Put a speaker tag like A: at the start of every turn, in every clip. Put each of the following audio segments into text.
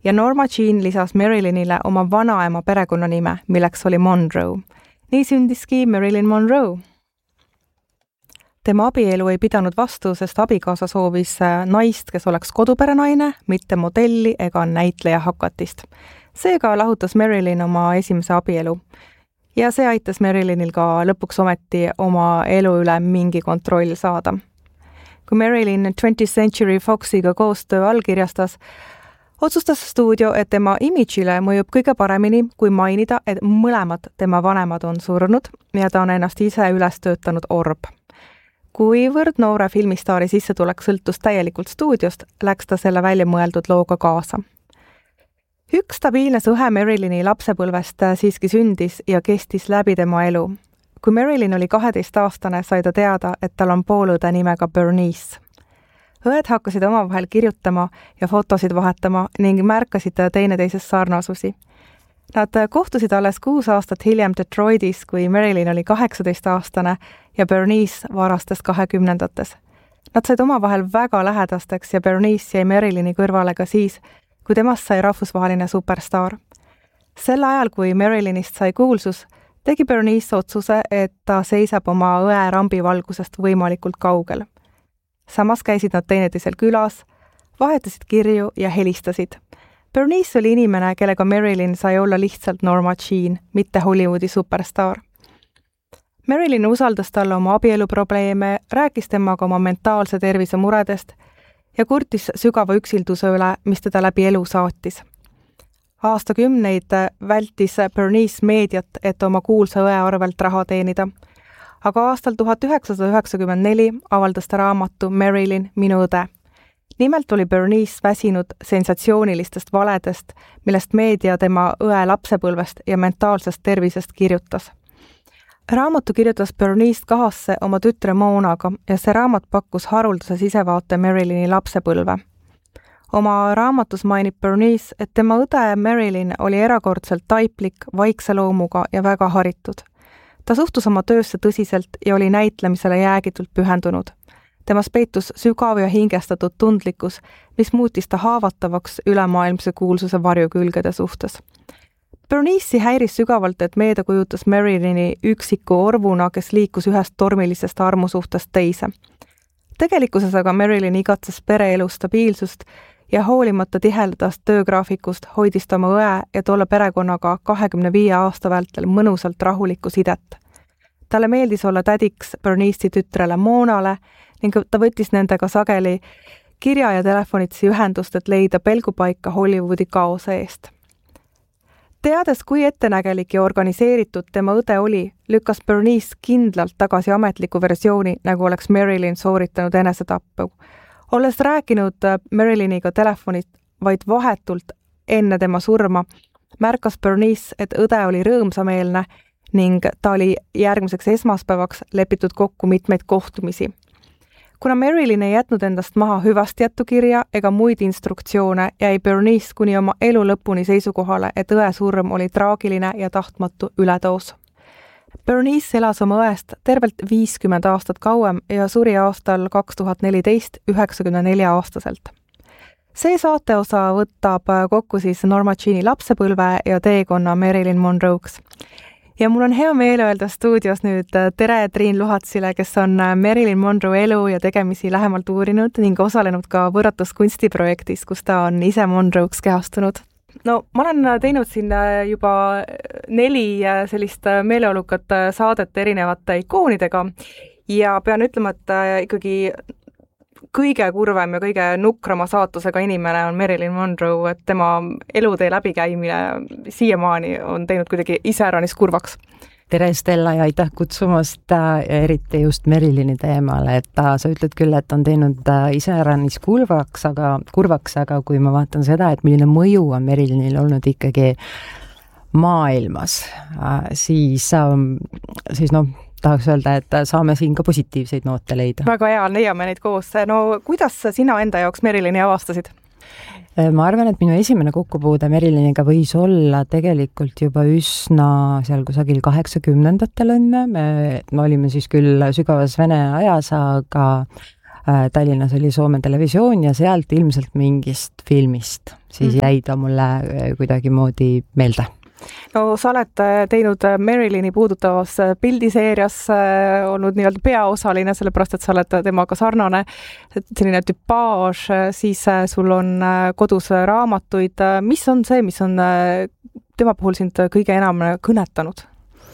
A: ja Norma Jean lisas Marilinile oma vanaema perekonnanime, milleks oli Monroe. Nii sündiski Marilyn Monroe. Tema abielu ei pidanud vastu, sest abikaasa soovis naist, kes oleks koduperenaine, mitte modelli ega näitleja hakatist. Seega lahutas Marilyn oma esimese abielu. Ja see aitas Marilynil ka lõpuks ometi oma elu üle mingi kontroll saada. Kui Marilyn 20th Century Foxiga koostöö allkirjastas, otsustas stuudio, et tema imidžile mõjub kõige paremini, kui mainida, et mõlemad tema vanemad on surnud ja ta on ennast ise üles töötanud orb. Kuivõrd noore filmistaari sissetulek sõltus täielikult stuudiost, läks ta selle välja mõeldud looga kaasa. Üks stabiilne suhe Marilyni lapsepõlvest siiski sündis ja kestis läbi tema elu. Kui Marilyn oli 12-aastane, sai ta teada, et tal on poolõde nimega Bernice. Õed hakkasid omavahel kirjutama ja fotosid vahetama ning märkasid teineteisest sarnasusi. Nad kohtusid alles 6 aastat hiljem Detroitis, kui Marilyn oli 18-aastane ja Bernice varastes 20-ndates. Nad said omavahel väga lähedasteks ja Bernice jäi Marilyni kõrvale ka siis, kui temast sai rahvusvaheline superstaar. Sel ajal, kui Marilynist sai kuulsus, tegi Bernice otsuse, et ta seisab oma õe rambivalgusest võimalikult kaugel. Samas käisid nad teineteisel külas, vahetasid kirju ja helistasid. Bernice oli inimene, kellega Marilyn sai olla lihtsalt Norma Jean, mitte Hollywoodi superstaar. Marilyn usaldas talle oma abieluprobleeme, rääkis temaga oma mentaalse tervise muredest ja kurtis sügava üksilduse üle, mis teda läbi elu saatis. Aastakümneid vältis Bernice meediat, et oma kuulsa õe arvelt raha teenida. Aga aastal 1994 avaldas ta raamatu Marilyn, minu õde. Nimelt oli Bernice väsinud sensatsioonilistest valedest, millest meedia tema õe lapsepõlvest ja mentaalsest tervisest kirjutas. Raamatu kirjutas Bernice kahasse oma tütre Monaga ja see raamat pakkus haruldase sisevaate Marilyni lapsepõlve. Oma raamatus mainib Bernice, et tema õde Marilyn oli erakordselt taiplik, vaikse loomuga ja väga haritud. Ta suhtus oma töösse tõsiselt ja oli näitlemisele jäägitult pühendunud. Temas peitus sügav ja hingestatud tundlikkus, mis muutis ta haavatavaks ülemaailmse kuulsuse varjukülgede suhtes. Bernice'i häiris sügavalt, et meedia kujutas Marilyni üksiku orvuna, kes liikus ühest tormilisest armusuhtest teise. Tegelikkuses aga Marilyn igatses pereelu stabiilsust ja hoolimata tihedast töögraafikust hoidis ta oma õe ja tolle perekonnaga 25 aasta vältel mõnusalt rahulikku sidet. Talle meeldis olla tädiks Bernice'i tütrele Monale ning ta võttis nendega sageli kirja ja telefonitsi ühendust, et leida pelgupaika Hollywoodi kaose eest. Teades, kui ettenägelik ja organiseeritud tema õde oli, lükkas Bernice kindlalt tagasi ametliku versiooni, nagu oleks Marilyn sooritanud enesetappu. Olles rääkinud Marilyniga telefonit vaid vahetult enne tema surma, märkas Bernice, et õde oli rõõmsameelne ning ta oli järgmiseks esmaspäevaks lepitud kokku mitmeid kohtumisi. Kuna Marilyn ei jätnud endast maha hüvastijätukirja ega muid instruktsioone, jäi Bernice kuni oma elu lõpuni seisukohale, et õe surm oli traagiline ja tahtmatu ületoos. Bernice elas oma õest tervelt 50 aastat kauem ja suri aastal 2014 94-aastaselt. See saateosa võtab kokku siis Norma Jeani lapsepõlve ja teekonna Marilyn Monroe'ks. Ja mul on hea meel öelda stuudios nüüd tere Triin Luhatsile, kes on Marilyn Monroe elu ja tegemisi lähemalt uurinud ning osalenud ka võrratuskunstiprojektis, kus ta on ise Monroe'ks kehastunud. No, ma olen teinud siin juba 4 sellist meeleolukat saadet erinevate ikoonidega ja pean ütlema, et ikkagi kõige kurvem ja kõige nukrama saatusega inimene on Marilyn Monroe, et tema elutee läbikäimine siiamaani on teinud kuidagi iseäranis kurvaks.
B: Tere Stella ja aitäh kutsumast eriti just Marilyni teemale, et sa ütled küll, et on teinud iseäranis kurvaks, aga kui ma vaatan seda, et milline mõju on Marilynil olnud ikkagi maailmas, siis tahaks öelda, et saame siin ka positiivseid noote leida.
A: Väga hea, leiame neid koos. No kuidas sina enda jaoks Marilyni avastasid?
B: Ma arvan, et minu esimene kokkupuude Marilyniga võis olla tegelikult juba üsna seal kusagil 80-ndatel on. Me olime siis küll sügavas Vene ajas, Tallinnas oli Soome Televisioon ja sealt ilmselt mingist filmist, siis jäi ta mulle kuidagimoodi meelde.
A: No sa oled teinud Marilyni puudutavas pildiseerias olnud nii-öelda peaosaline, sellepärast, et sa oled temaga sarnane, selline tüpaaž, siis sul on kodus raamatuid. Mis on see, mis on tema puhul sind kõige enam kõnetanud?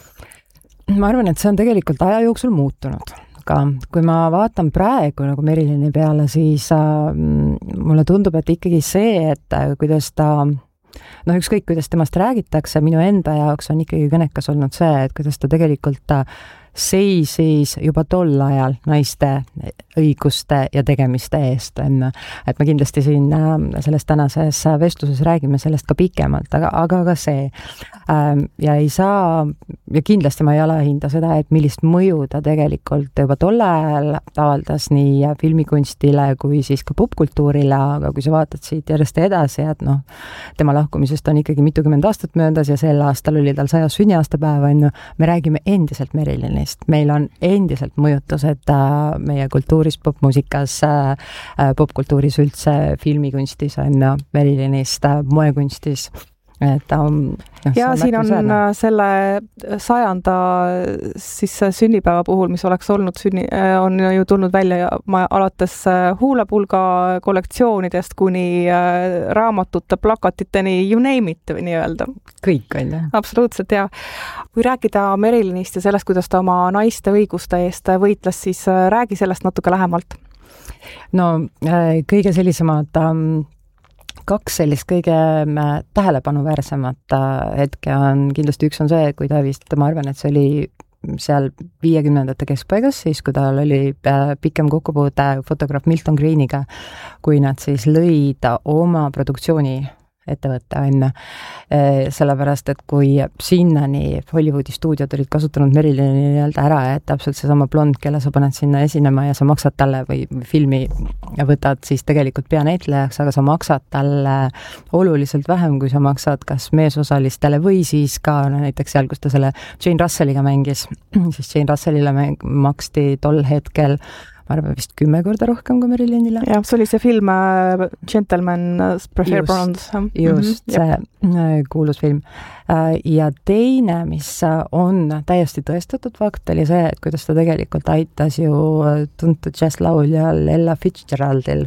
B: Ma arvan, et see on tegelikult aja jooksul muutunud. Aga kui ma vaatan praegu nagu Marilyni peale, siis mulle tundub, et ikkagi see, et kuidas ta ükskõik, kuidas temast räägitakse, minu enda jaoks on ikkagi kõnekas olnud see, et kuidas ta tegelikult seisis juba tol ajal naiste õiguste ja tegemiste eest. Et me kindlasti siin selles tänases vestluses räägime sellest ka pikemalt, aga ka see. Ja ei saa, ja kindlasti ma ei alahinda seda, et millist mõju ta tegelikult juba tol ajal avaldas nii filmikunstile kui siis ka popkultuurile, aga kui sa vaatad siit järjest edasi, et tema lahkumisest on ikkagi mitukümmend aastat möödas ja sel aastal oli tal 100. sünniaastapäev, me räägime endiselt Marilynist. Meil on endiselt mõjutused meie kultuuris, popmuusikas, popkultuuris üldse, filmikunstis on Marilynist, moekunstis.
A: Ja siin on selle 100. siis sünnipäeva puhul, mis oleks olnud on ju tulnud välja alates huulepulga kollektsioonidest kuni raamatute, plakatiteni, you name it, nii-öelda.
B: Kõik on, jah.
A: Absoluutselt, jah. Kui rääkida Marilynist ja sellest, kuidas ta oma naiste õiguste eest võitles, siis räägi sellest natuke lähemalt.
B: No kõige sellisemad kaks sellist kõige tähelepanuväärsemat hetke on, kindlasti üks on see, kui ta vist, ma arvan, et see oli seal 50ndate keskpaigas, siis kui tal oli pikem kokkupuude fotograaf Milton Greeniga, kui nad siis lõid oma produktsiooni ettevõtte on, sellepärast, et kui sinnani Hollywoodi stuudiod olid kasutanud Marilyni nii-öelda ära, et täpselt seesama blond, kelle sa paned sinna esinema ja sa maksad talle või filmi võtad siis tegelikult peanäitlejaks, aga sa maksad talle oluliselt vähem, kui sa maksad kas meesosalistele või siis ka näiteks seal, kus ta selle Jane Russelliga mängis, siis Jane Russellile maksti tol hetkel ma arvan vist 10 korda rohkem kui Marilynile.
A: Ja, see oli see film Gentleman's Prefer Bronze.
B: Just, see kuulus film. Ja teine, mis on täiesti tõestatud fakt, oli see, et kuidas ta tegelikult aitas ju tuntud džässlauljal Ella Fitzgeraldil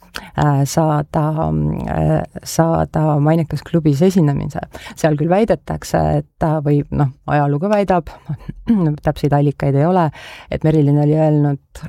B: saada Mainekas klubis esinemise. Seal küll väidetakse, et ta või ajalugu väidab, täpseid allikaid ei ole, et Marilyn oli öelnud,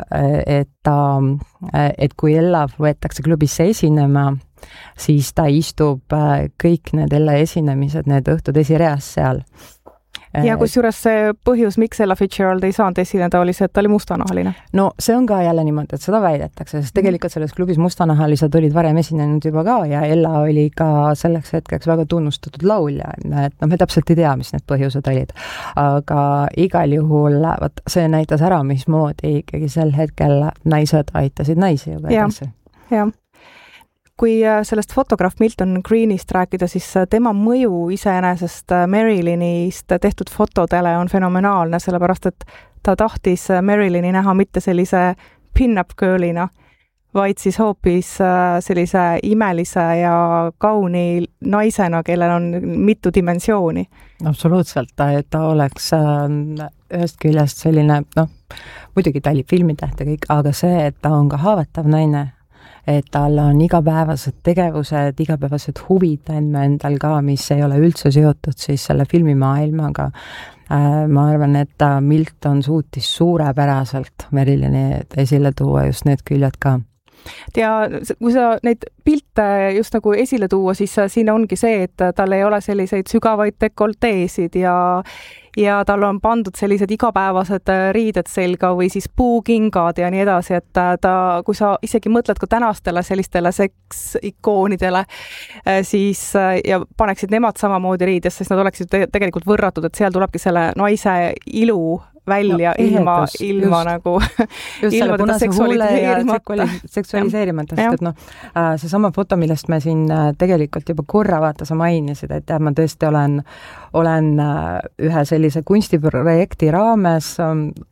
B: et kui Ella võetakse klubisse esinema, siis ta istub kõik need Ella esinemised, need õhtud esireas seal.
A: Ja kusjuures see põhjus, miks Ella Fitzgerald ei saanud esineda, oli see, et ta oli mustanahaline.
B: No see on ka jälle niimoodi, et seda väidetakse, sest tegelikult selles klubis mustanahalised olid varem esinenud juba ka ja Ella oli ka selleks hetkeks väga tunnustatud laulja, et me täpselt ei tea, mis need põhjused olid. Aga igal juhul see näitas ära, mismoodi ikkagi sel hetkel naised aitasid naisi juba edasi.
A: Ja. Kui sellest fotograaf Milton Greenist rääkida, siis tema mõju iseenesest Marilynist tehtud fotodele on fenomenaalne, sellepärast et ta tahtis Marilyni näha mitte sellise pin-up girlina, vaid siis hoopis sellise imelise ja kauni naisena, kellel on mitu dimensiooni.
B: Absoluutselt, et ta oleks ühest küljest selline, muidugi ta oli filmitäht ja kõik, aga see, et ta on ka haavatav naine, et tal on igapäevased tegevused, igapäevased huvid endal ka, mis ei ole üldse seotud siis selle filmimaailmaga. Ma arvan, et Milton suutis suurepäraselt Marilyni esile tuua just need küljed ka.
A: Ja kui sa neid pilte just nagu esile tuua, siis siin ongi see, et tal ei ole selliseid sügavaid dekolteesid ja tal on pandud sellised igapäevased riided selga või siis puukingad ja nii edasi, et kui sa isegi mõtled ka tänastele sellistele seksikoonidele, siis ja paneksid nemad samamoodi riidest, sest nad oleksid tegelikult võrratud, et seal tulebki selle naise ilu välja ilma just, nagu
B: just ilma teda seksualiseerimata, sest et seesama foto, millest me siin tegelikult juba korra sa mainisid, et ma tõesti olen ühe sellise kunstiprojekti raames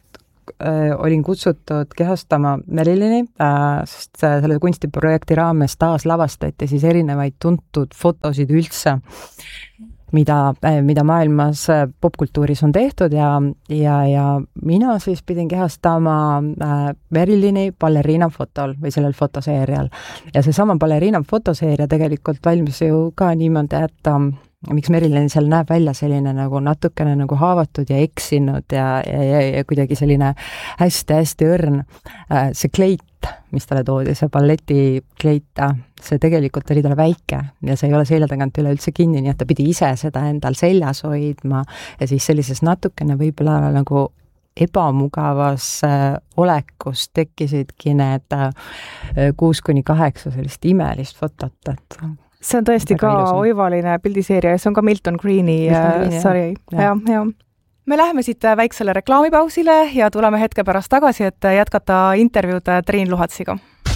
B: olin kutsutud kehastama Marilyni, sest selle kunstiprojekti raames taas lavastati siis erinevaid tuntud fotosid üldse, mida maailmas popkultuuris on tehtud ja mina siis pidin kehastama Marilyni baleriina fotol või sellel fotoseerial. Ja seesama baleriina fotoseeria tegelikult valmis ju ka niimoodi, et miks Marilyn seal näeb välja selline nagu natukene nagu haavatud ja eksinud ja kuidagi selline hästi õrn. See kleit, mis talle toodi, see balletikleit, see tegelikult oli talle väike ja see ei ole selja tagant üleüldse kinni, nii et ta pidi ise seda endal seljas hoidma ja siis sellises natukene võib-olla nagu ebamugavas olekus tekkisidki need 6-8 sellist imelist fotot, et
A: see on tõesti ka oivaline pildiseeria ja see on ka Milton Greeni sari. Ja. Me läheme siit väiksele reklaamipausile ja tuleme hetke pärast tagasi, et jätkata intervjuud Triin Luhatsiga.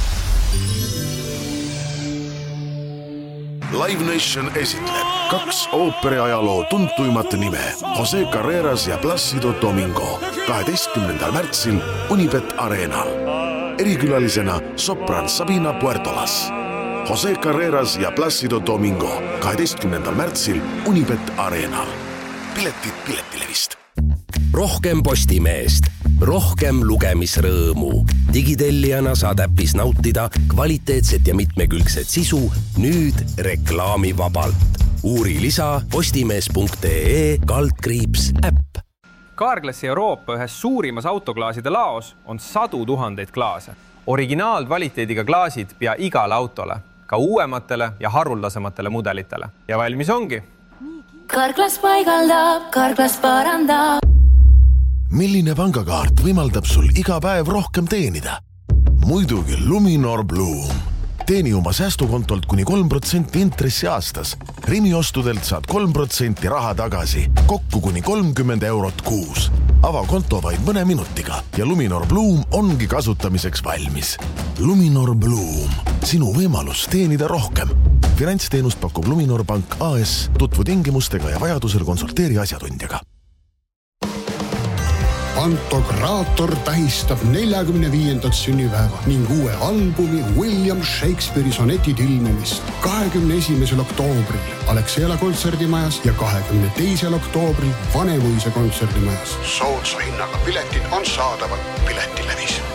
C: Live Nation esitleb 2 ooperiajaloo tuntuimat nime Jose Carreras ja Plácido Domingo 12. märtsil Unibet Arenal. Erikülalisena sopran Sabina Puertolas. Jose Carreras ja Plácido Domingo 12. märtsil Unibet Arenal. Piletid Piletilevist.
D: Rohkem Postimeest, rohkem lugemisrõõmu. Digitellijana saad äpis nautida kvaliteetset ja mitmekülgset sisu nüüd reklaamivabalt. Uuri lisa postimees.ee/äpp.
E: Carglassi Euroopa ühes suurimas autoklaaside laos on 100 000 klaase. Originaalkvaliteediga klaasid pea igale autole, ka uuematele ja haruldasematele mudelitele. Ja valmis ongi.
F: Carglass paigaldab, Carglass parandab.
C: Milline pangakaart võimaldab sul iga päev rohkem teenida? Muidugi Luminor Bloom. Teeni oma säästukontolt kuni 3% intressi aastas. Rimi-ostudelt saad 3% raha tagasi, kokku kuni 30 eurot kuus. Ava konto vaid mõne minutiga ja Luminor Bloom ongi kasutamiseks valmis. Luminor Bloom, sinu võimalus teenida rohkem. Finantsteenust pakub Luminor Pank AS, tutvu tingimustega ja vajadusel konsulteeri asjatundjaga.
G: Pantokraator tähistab 45. sünnipäeva ning uue albumi William Shakespeare'i sonetid ilmumist 21. oktoobril Alexela kontserdimajas ja 22. oktoobril Vanemuise kontserdimajas. Soodsa hinnaga piletid on saadaval Piletilevis.